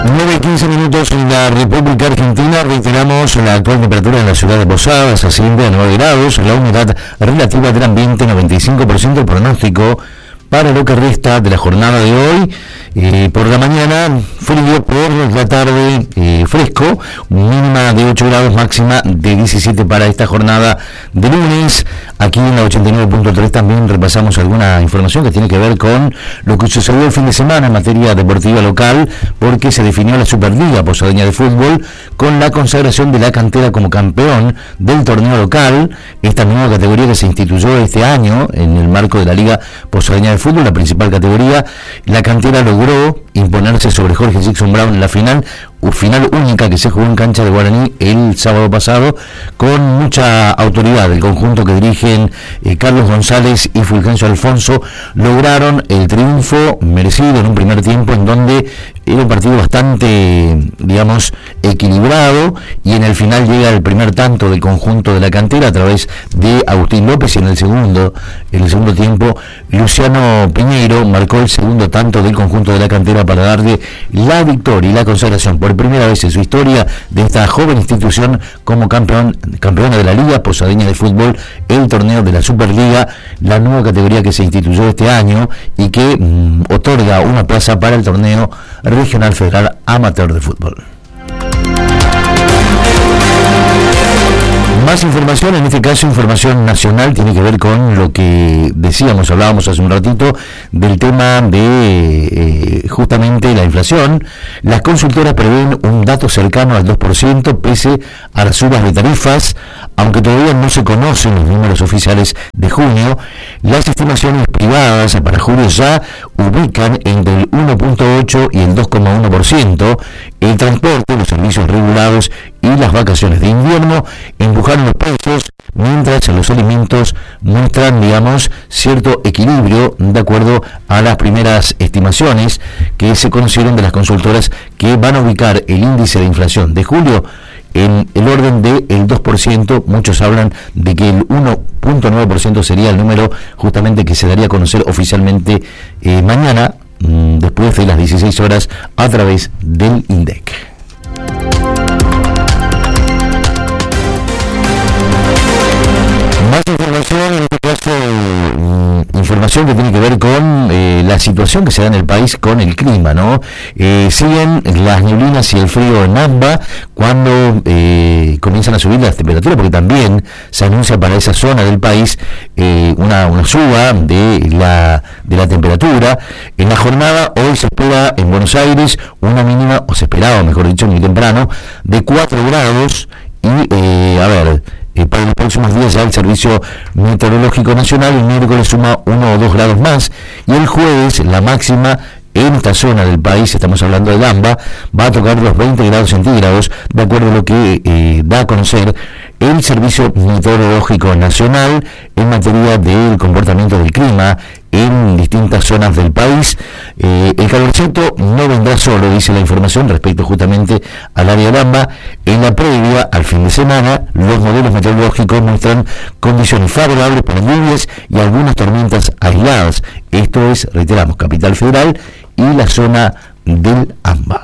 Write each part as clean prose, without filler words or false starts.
9:15 minutos en la República Argentina. Reiteramos la actual temperatura en la ciudad de Posadas asciende a 9 grados, la humedad relativa del ambiente 95%, el pronóstico para lo que resta de la jornada de hoy. Por la mañana frío, por la tarde fresco, mínima de 8 grados, máxima de 17 para esta jornada de lunes. Aquí en la 89.3 también repasamos alguna información que tiene que ver con lo que sucedió el fin de semana en materia deportiva local, porque se definió la Superliga Posadeña de Fútbol con la consagración de la cantera como campeón del torneo local, esta nueva categoría que se instituyó este año en el marco de la Liga Posadeña de Fútbol, la principal categoría. La cantera logró imponerse sobre Jorge Jackson Brown en la final única que se jugó en cancha de Guaraní el sábado pasado, con mucha autoridad. El conjunto que dirigen Carlos González y Fulgencio Alfonso lograron el triunfo merecido en un primer tiempo en donde era un partido bastante, equilibrado, y en el final llega el primer tanto del conjunto de la cantera a través de Agustín López, y en el segundo tiempo Luciano Piñeiro marcó el segundo tanto del conjunto de la cantera para darle la victoria y la consagración por primera vez en su historia de esta joven institución como campeona de la Liga Posadeña de Fútbol, el torneo de la Superliga, la nueva categoría que se instituyó este año y que otorga una plaza para el torneo regional federal amateur de fútbol. Más información, en este caso información nacional, tiene que ver con lo que hablábamos hace un ratito del tema de justamente la inflación. Las consultoras prevén un dato cercano al 2% pese a las subas de tarifas, aunque todavía no se conocen los números oficiales de junio. Las estimaciones privadas para julio ya ubican entre el 1.8 y el 2.1%. El transporte, los servicios regulados y las vacaciones de invierno empujaron los precios, mientras los alimentos muestran, cierto equilibrio de acuerdo a las primeras estimaciones que se conocieron de las consultoras, que van a ubicar el índice de inflación de julio en el orden del 2%. Muchos hablan de que el 1.9% sería el número justamente que se daría a conocer oficialmente mañana, después de las 16 horas, a través del INDEC. Más información, en este caso, información que tiene que ver con la situación que se da en el país con el clima, ¿no? Siguen las neblinas y el frío en AMBA cuando comienzan a subir las temperaturas, porque también se anuncia para esa zona del país una suba de la temperatura. En la jornada hoy se espera en Buenos Aires una mínima, o se esperaba, mejor dicho, muy temprano, de 4 grados y para los próximos días ya el Servicio Meteorológico Nacional el miércoles suma 1 o 2 grados más, y el jueves la máxima en esta zona del país, estamos hablando de AMBA, va a tocar los 20 grados centígrados, de acuerdo a lo que da a conocer el Servicio Meteorológico Nacional en materia del comportamiento del clima en distintas zonas del país. El calorcito no vendrá solo, dice la información respecto justamente al área de AMBA. En la previa al fin de semana, los modelos meteorológicos muestran condiciones favorables para lluvias y algunas tormentas aisladas. Esto es, reiteramos, Capital Federal y la zona del AMBA.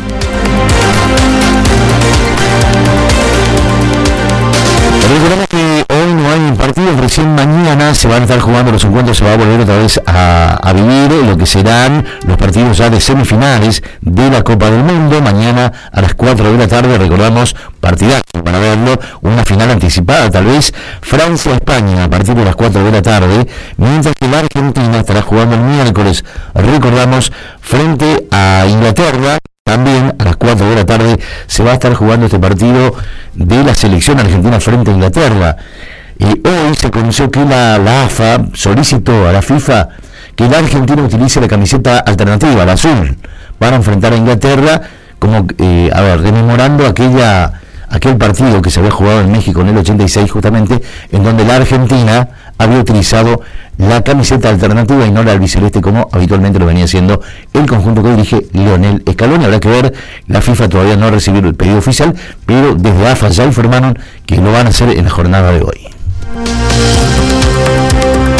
Recordemos que hoy no hay partidos, recién mañana se van a estar jugando los encuentros, se va a volver otra vez a vivir lo que serán los partidos ya de semifinales de la Copa del Mundo. Mañana a las 4 de la tarde, recordamos, partidazo para verlo, una final anticipada tal vez, Francia-España a partir de las 4 de la tarde, mientras que la Argentina estará jugando el miércoles, recordamos, frente a Inglaterra. También a las 4 de la tarde se va a estar jugando este partido de la selección argentina frente a Inglaterra. Hoy se conoció que la AFA solicitó a la FIFA que la Argentina utilice la camiseta alternativa, la azul, para enfrentar a Inglaterra, como, rememorando aquel partido que se había jugado en México en el 86 justamente, en donde la Argentina había utilizado la camiseta alternativa y no la albiceleste como habitualmente lo venía haciendo el conjunto que dirige Lionel Scaloni. Habrá que ver, la FIFA todavía no ha recibido el pedido oficial, pero desde AFA ya informaron que lo van a hacer en la jornada de hoy.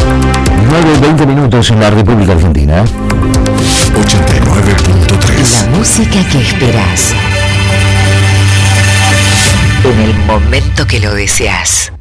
9:20 en la República Argentina. 89.3 música que esperás. En el momento que lo deseas.